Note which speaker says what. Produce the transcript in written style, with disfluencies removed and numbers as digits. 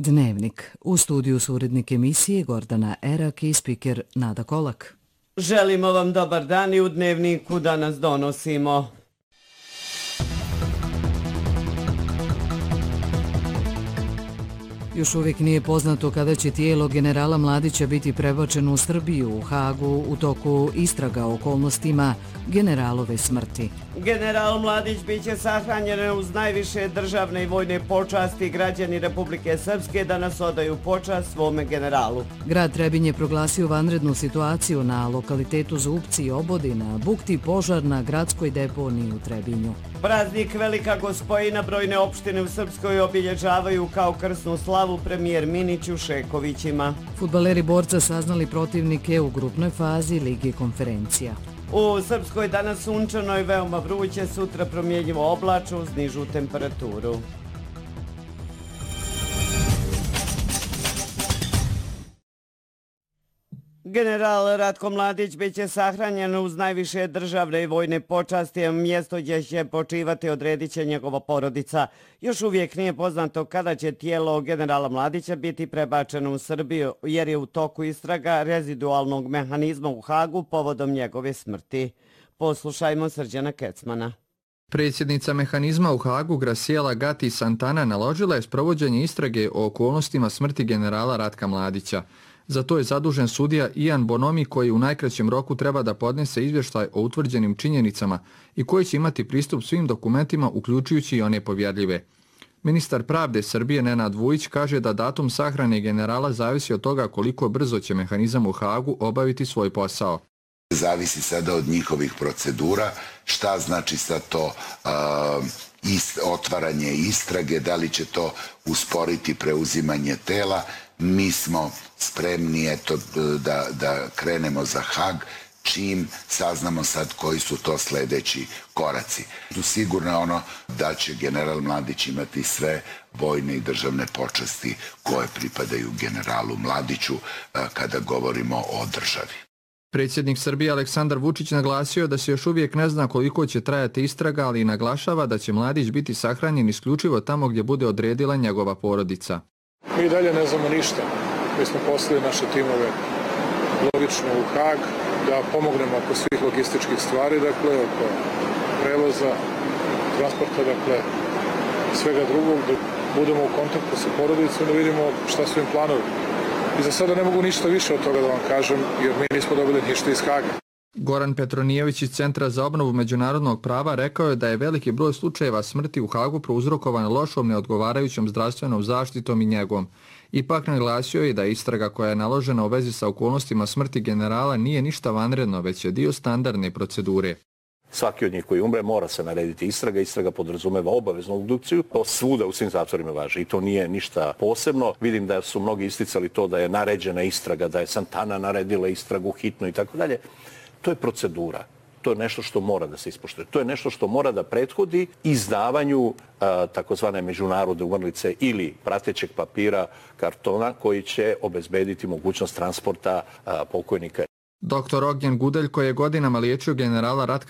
Speaker 1: Dnevnik. U studiju su urednik emisije Gordana Erak i spiker Nada Kolak.
Speaker 2: Želimo vam dobar dan i u Dnevniku danas donosimo.
Speaker 1: Još uvijek nije poznato kada će tijelo generala Mladića biti prebačeno u Srbiju, u Hagu, u toku istraga o okolnostima generalove smrti.
Speaker 2: General Mladić biće sahranjen uz najviše državne i vojne počasti. Građani Republike Srpske danas odaju počast svome generalu.
Speaker 1: Grad Trebinje je proglasio vanrednu situaciju na lokalitetu Zupci i Obodina, bukti požar na gradskoj deponiji u Trebinju.
Speaker 2: Praznik Velika Gospojina brojne opštine u Srpskoj obilježavaju kao krsnu slavu premijer Minić u Šekovićima.
Speaker 1: Fudbaleri Borca saznali protivnike u grupnoj fazi Lige konferencija.
Speaker 2: U Srpskoj danas sunčano i veoma vruće, sutra promjenjivo oblačno uz nižu temperaturu. General Ratko Mladić biće sahranjen uz najviše državne i vojne počasti, a mjesto gdje će počivati odredit će njegova porodica. Još uvijek nije poznato kada će tijelo generala Mladića biti prebačeno u Srbiju, jer je u toku istraga rezidualnog mehanizma u Hagu povodom njegove smrti. Poslušajmo Srđana Kecmana.
Speaker 3: Predsjednica mehanizma u Hagu Graciela Gatti Santana naložila je sprovođenje istrage o okolnostima smrti generala Ratka Mladića. Za to je zadužen sudija Ian Bonomi koji u najkraćem roku treba da podnese izvještaj o utvrđenim činjenicama i koji će imati pristup svim dokumentima uključujući i one povjerljive. Ministar pravde Srbije Nenad Vujić kaže da datum sahrane generala zavisi od toga koliko brzo će mehanizam u Hagu obaviti svoj posao.
Speaker 4: Zavisi sada od njihovih procedura, šta znači sad to otvaranje istrage, da li će to usporiti preuzimanje tela. Mi smo spremni da krenemo za Hag čim saznamo sad koji su to sljedeći koraci. Sigurno je ono da će general Mladić imati sve vojne i državne počasti koje pripadaju generalu Mladiću kada govorimo o državi.
Speaker 3: Predsjednik Srbije Aleksandar Vučić naglasio da se još uvijek ne zna koliko će trajati istraga, ali i naglašava da će Mladić biti sahranjen isključivo tamo gdje bude odredila njegova porodica.
Speaker 5: Mi dalje ne znamo ništa. Mi smo poslali naše timove logično u Hag da pomognemo oko svih logističkih stvari, dakle, oko prevoza, transporta, dakle, svega drugog, da budemo u kontaktu sa porodicom, da vidimo šta su im planovi. I za sada ne mogu ništa više od toga da vam kažem, jer mi nismo dobili ništa iz Haga.
Speaker 3: Goran Petronijević iz Centra za obnovu međunarodnog prava rekao je da je veliki broj slučajeva smrti u Hagu prouzrokovan lošom neodgovarajućom zdravstvenom zaštitom i njegom. Ipak naglasio je da istraga koja je naložena u vezi sa okolnostima smrti generala nije ništa vanredno, već je dio standardne procedure.
Speaker 6: Svaki od njih koji umre mora se narediti istraga. Istraga podrazumeva obaveznu obdukciju. To svuda u svim zatvorima važi i to nije ništa posebno. Vidim da su mnogi isticali to da je naređena istraga, da je Santana naredila istragu hitno i tako dalje. To je procedura. To je nešto što mora da se ispoštuje. To je nešto što mora da prethodi izdavanju takozvane međunarodne umrlice ili pratećeg papira, kartona koji će obezbediti mogućnost transporta pokojnika.
Speaker 3: Dr. Ognjen Gudelj, koji je godinama liječio generala Ratka